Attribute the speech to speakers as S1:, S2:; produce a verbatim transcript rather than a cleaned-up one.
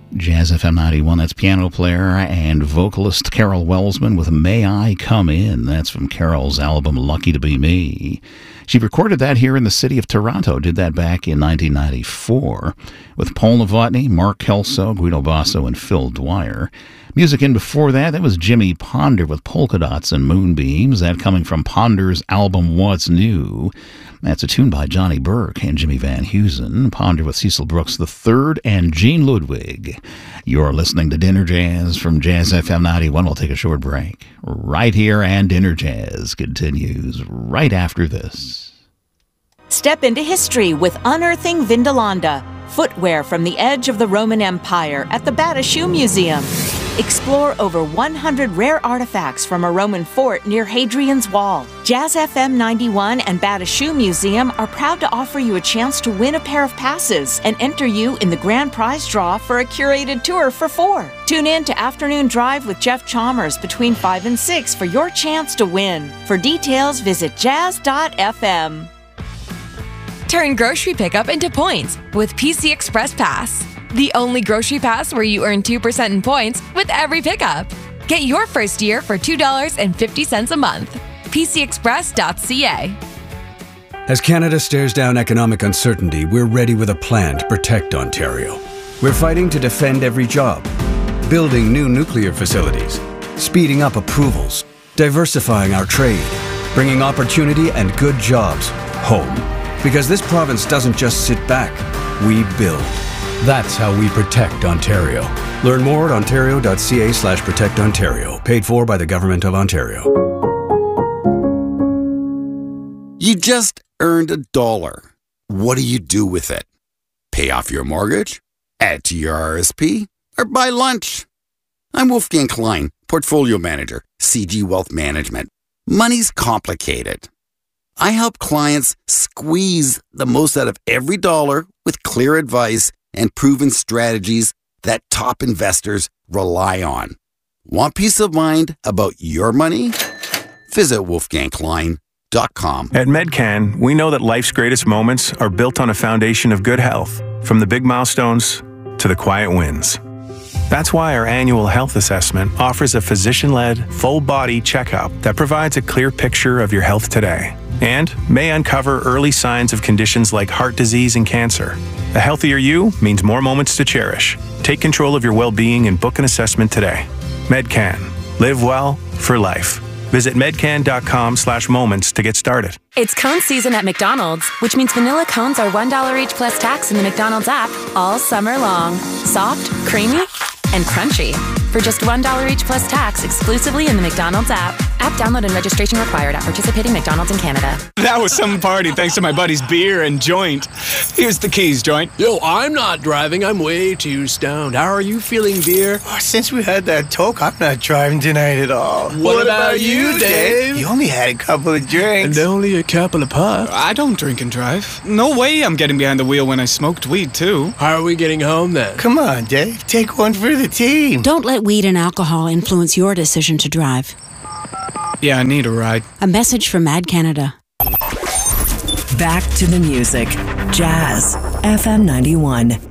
S1: Jazz F M ninety-one, that's piano player and vocalist Carol Welsman with May I Come In. That's from Carol's album Lucky to Be Me. She recorded that here in the city of Toronto, did that back in nineteen ninety-four with Paul Novotny, Mark Kelso, Guido Basso, and Phil Dwyer. Music in before that, that was Jimmy Ponder with Polka Dots and Moonbeams, that coming from Ponder's album What's New. That's a tune by Johnny Burke and Jimmy Van Heusen. Ponder with Cecil Brooks the third and Gene Ludwig. You're listening to Dinner Jazz from Jazz F M ninety-one. We'll take a short break right here, and Dinner Jazz continues right after this.
S2: Step into history with Unearthing Vindolanda, footwear from the edge of the Roman Empire at the Bata Shoe Museum. Explore over one hundred rare artifacts from a Roman fort near Hadrian's Wall. Jazz F M ninety-one and Bata Shoe Museum are proud to offer you a chance to win a pair of passes and enter you in the grand prize draw for a curated tour for four. Tune in to Afternoon Drive with Jeff Chalmers between five and six for your chance to win. For details, visit jazz dot f m.
S3: Turn grocery pickup into points with P C Express Pass. The only grocery pass where you earn two percent in points with every pickup. Get your first year for two dollars and fifty cents a month. p c express dot c a.
S4: As Canada stares down economic uncertainty, we're ready with a plan to protect Ontario. We're fighting to defend every job, building new nuclear facilities, speeding up approvals, diversifying our trade, bringing opportunity and good jobs home. Because this province doesn't just sit back, we build. That's how we protect Ontario. Learn more at ontario dot c a slash protect ontario. Paid for by the Government of Ontario.
S5: You just earned a dollar. What do you do with it? Pay off your mortgage? Add to your R S P? Or buy lunch? I'm Wolfgang Klein, Portfolio Manager, C G Wealth Management. Money's complicated. I help clients squeeze the most out of every dollar with clear advice and proven strategies that top investors rely on. Want peace of mind about your money? Visit wolfgang klein dot com.
S6: At Medcan, we know that life's greatest moments are built on a foundation of good health, from the big milestones to the quiet wins. That's why our annual health assessment offers a physician-led, full-body checkup that provides a clear picture of your health today and may uncover early signs of conditions like heart disease and cancer. A healthier you means more moments to cherish. Take control of your well-being and book an assessment today. Medcan. Live well for life. Visit medcan dot com slash moments to get started.
S7: It's cone season at McDonald's, which means vanilla cones are one dollar each plus tax in the McDonald's app all summer long. Soft, creamy, and crunchy. For just one dollar each plus tax exclusively in the McDonald's app. App download and registration required at participating McDonald's in Canada.
S8: That was some party thanks to my buddy's beer and joint. Here's the keys, joint.
S9: Yo, I'm not driving. I'm way too stoned. How are you feeling, beer?
S10: Oh, since we had that talk, I'm not driving tonight at all.
S9: What, what about, about you, Dave?
S10: You only had a couple of drinks.
S9: And only a couple of puffs.
S8: I don't drink and drive. No way I'm getting behind the wheel when I smoked weed, too.
S9: How are we getting home, then?
S10: Come on, Dave. Take one for the team.
S11: Don't let weed and alcohol influence your decision to drive.
S8: Yeah, I need a ride.
S11: A message from Mad Canada.
S12: Back to the music. Jazz F M ninety-one.